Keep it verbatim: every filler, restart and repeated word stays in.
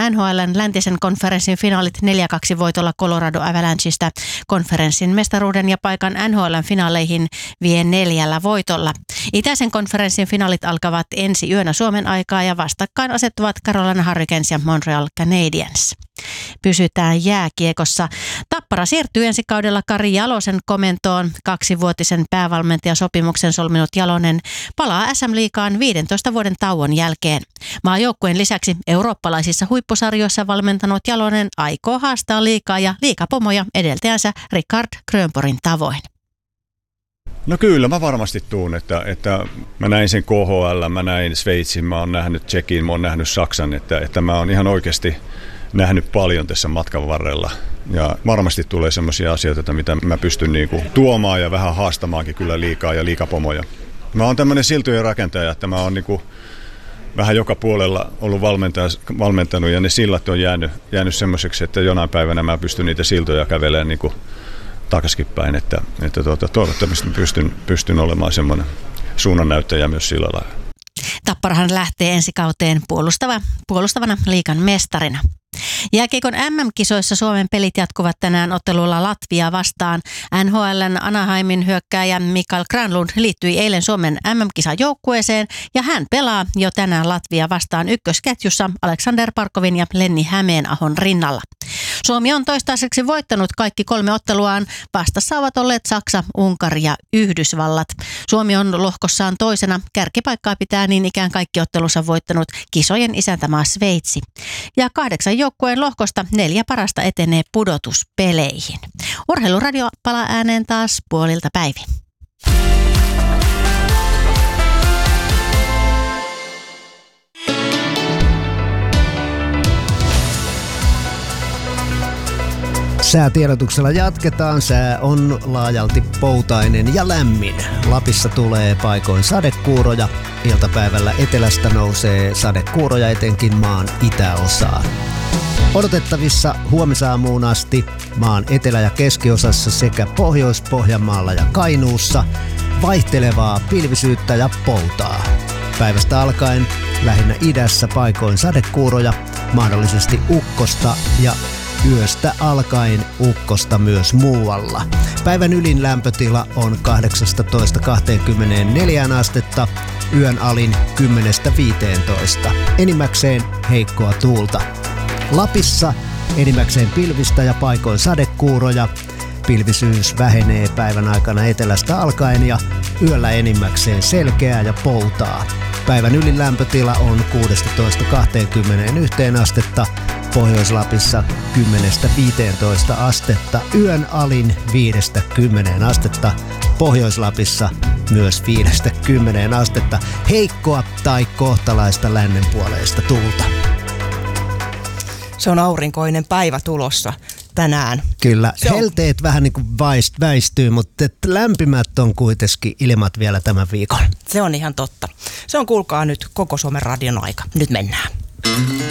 N H L:n läntisen konferenssin finaalit neljä kaksi voitolla Colorado Avalancheista. Konferenssin mestaruuden ja paikan N H L:n finaaleihin vie neljällä voitolla. Itäisen konferenssin finaalit alkavat ensi yönä Suomen aikaa ja vastakkain asettuvat Carolina Hurricanes ja Montreal Canadiens. Pysytään jääkiekossa. Tappara siirtyy ensi kaudella Kari Jalosen komentoon. Kaksivuotisen päävalmentajasopimuksen solminut Jalonen palaa S M-liigaan viidentoista vuoden tauon jälkeen. Maajoukkueen lisäksi eurooppalaisissa huippusarjoissa valmentanut Jalonen aikoo haastaa liigaa ja liigapomoja edeltäjänsä Richard Grönborgin tavoin. No kyllä, mä varmasti tuun, että, että mä näin sen K H L, mä näin Sveitsin, mä oon nähnyt Tšekin, mä oon nähnyt Saksan, että, että mä oon ihan oikeasti nähnyt paljon tässä matkan varrella. Ja varmasti tulee semmoisia asioita, mitä mä pystyn niinku tuomaan ja vähän haastamaankin kyllä liikaa ja liikapomoja. Mä oon tämmöinen siltojen rakentaja, että mä oon niinku vähän joka puolella ollut valmentanut ja ne sillat on jäänyt, jäänyt semmoiseksi, että jonain päivänä mä pystyn niitä siltoja kävelemään niinku takaisin päin, että, että tuota, toivottavasti pystyn, pystyn olemaan semmoinen suunnannäyttäjä myös sillä lailla. Tapparahan lähtee ensi kauteen puolustava, puolustavana liigan mestarina. Jääkiekon M M-kisoissa Suomen pelit jatkuvat tänään ottelulla Latvia vastaan. N H L:n Anaheimin hyökkääjä Mikael Granlund liittyi eilen Suomen M M-kisajoukkueeseen ja hän pelaa jo tänään Latvia vastaan ykkösketjussa Aleksander Parkovin ja Lenni Hämeenahon rinnalla. Suomi on toistaiseksi voittanut kaikki kolme otteluaan. Vastassa ovat olleet Saksa, Unkari ja Yhdysvallat. Suomi on lohkossaan toisena. Kärkipaikkaa pitää niin ikään kaikki ottelunsa voittanut kisojen isäntämaa Sveitsi. Ja kahdeksan joukkueen lohkosta neljä parasta etenee pudotuspeleihin. Urheiluradio palaa ääneen taas puolilta päivin. Säätiedotuksella jatketaan. Sää on laajalti poutainen ja lämmin. Lapissa tulee paikoin sadekuuroja. Iltapäivällä etelästä nousee sadekuuroja etenkin maan itäosaan. Odotettavissa huomisaamuun asti maan etelä- ja keskiosassa sekä Pohjois-Pohjanmaalla ja Kainuussa vaihtelevaa pilvisyyttä ja poutaa. Päivästä alkaen lähinnä idässä paikoin sadekuuroja, mahdollisesti ukkosta ja yöstä alkaen ukkosta myös muualla. Päivän ylin lämpötila on kahdeksastatoista kaksikymmentäneljä astetta, yön alin kymmenestä viiteentoista. Enimmäkseen heikkoa tuulta. Lapissa enimmäkseen pilvistä ja paikoin sadekuuroja. Pilvisyys vähenee päivän aikana etelästä alkaen ja yöllä enimmäkseen selkeää ja poutaa. Päivän ylin lämpötila on kuusitoista kaksikymmentäyksi astetta, Pohjois-Lapissa kymmenestä viiteentoista astetta, yön alin viidestä kymmeneen astetta, Pohjois-Lapissa myös viidestä kymmeneen astetta, heikkoa tai kohtalaista lännenpuoleista tuulta. Se on aurinkoinen päivä tulossa tänään. Kyllä, Se on... helteet vähän niin kuin väistyy, mutta lämpimät on kuitenkin ilmat vielä tämän viikon. Se on ihan totta. Se on, kuulkaa, nyt koko Suomen radion aika. Nyt mennään.